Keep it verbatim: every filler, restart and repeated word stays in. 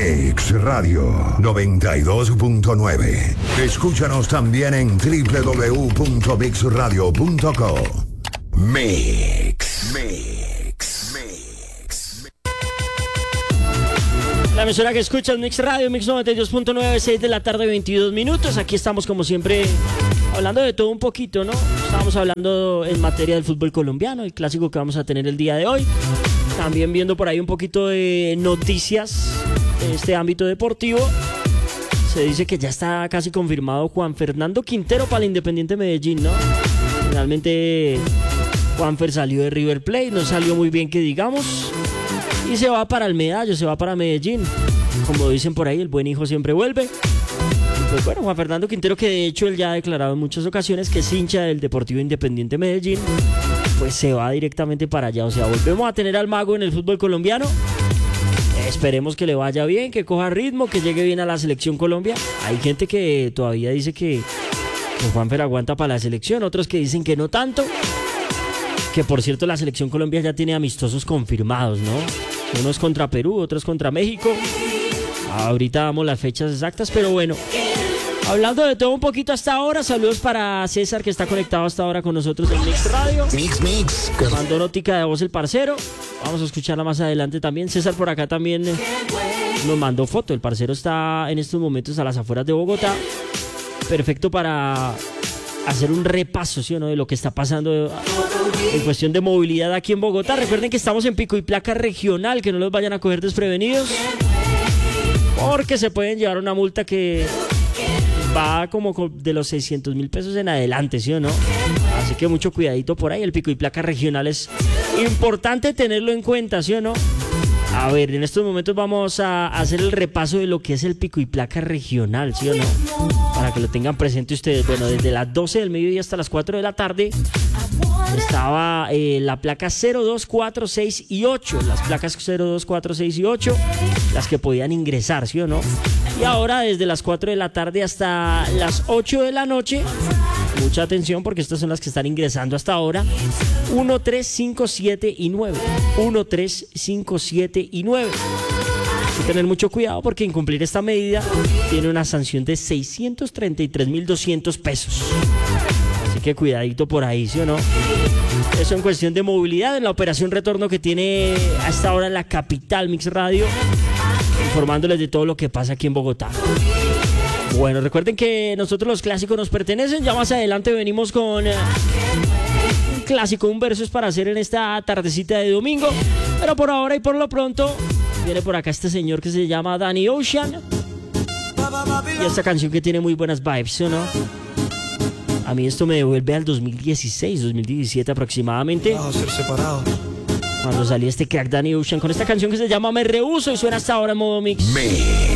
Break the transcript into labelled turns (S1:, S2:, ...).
S1: Mix Radio noventa y dos punto nueve. Escúchanos también en doble u doble u doble u punto mix radio punto co. Mix. Mix. Mix.
S2: La emisora que escuchas, Mix Radio, Mix noventa y dos punto nueve, seis de la tarde, veintidós minutos. Aquí estamos como siempre hablando de todo un poquito, ¿no? Estábamos hablando en materia del fútbol colombiano, el clásico que vamos a tener el día de hoy. También viendo por ahí un poquito de noticias de este ámbito deportivo. Se dice que ya está casi confirmado Juan Fernando Quintero para el Independiente Medellín, ¿no? Finalmente Juanfer salió de River Plate, no salió muy bien que digamos, y se va para el Medallo, se va para Medellín. Como dicen por ahí, el buen hijo siempre vuelve. Pues bueno, Juan Fernando Quintero, que de hecho él ya ha declarado en muchas ocasiones que es hincha del Deportivo Independiente Medellín, pues se va directamente para allá. O sea, volvemos a tener al mago en el fútbol colombiano. Esperemos que le vaya bien, que coja ritmo, que llegue bien a la selección Colombia. Hay gente que todavía dice que, que Juanfer aguanta para la selección, otros que dicen que no tanto. Que por cierto, la selección Colombia ya tiene amistosos confirmados, ¿no? Uno es contra Perú, otro es contra México. Ahorita damos las fechas exactas, pero bueno, hablando de todo un poquito hasta ahora, saludos para César, que está conectado hasta ahora con nosotros en Mix Radio.
S1: Mix, mix.
S2: Mandó notica de voz el parcero. Vamos a escucharla más adelante también. César por acá también eh, nos mandó foto. El parcero está en estos momentos a las afueras de Bogotá. Perfecto para hacer un repaso, ¿sí o no?, de lo que está pasando en cuestión de movilidad aquí en Bogotá. Recuerden que estamos en pico y placa regional, que no los vayan a coger desprevenidos, porque se pueden llevar una multa que va como de los seiscientos mil pesos en adelante, ¿sí o no? Así que mucho cuidadito por ahí. El pico y placa regional es importante tenerlo en cuenta, ¿sí o no? A ver, en estos momentos vamos a hacer el repaso de lo que es el pico y placa regional, ¿sí o no? Para que lo tengan presente ustedes. Bueno, desde las doce del mediodía hasta las cuatro de la tarde estaba eh, la placa cero dos cuatro seis y ocho, las placas cero dos cuatro seis y ocho, las que podían ingresar, ¿sí o no? Y ahora desde las cuatro de la tarde hasta las ocho de la noche, mucha atención porque estas son las que están ingresando hasta ahora, uno, tres, cinco, siete y nueve, uno, tres, cinco, siete y nueve. Hay que tener mucho cuidado porque incumplir esta medida tiene una sanción de seiscientos treinta y tres mil doscientos pesos. Así que cuidadito por ahí, ¿sí o no? Eso en cuestión de movilidad, en la operación retorno que tiene hasta ahora la capital Mix Radio, informándoles de todo lo que pasa aquí en Bogotá. Bueno, recuerden que nosotros los clásicos nos pertenecen. Ya más adelante venimos con eh, un clásico, un versus para hacer en esta tardecita de domingo. Pero por ahora y por lo pronto viene por acá este señor que se llama Danny Ocean, y esta canción que tiene muy buenas vibes, ¿sí o no? A mí esto me devuelve al dos mil dieciséis, dos mil diecisiete aproximadamente, cuando salía este crack Danny Ocean con esta canción que se llama Me Rehuso, y suena hasta ahora en modo mix.
S1: Mix.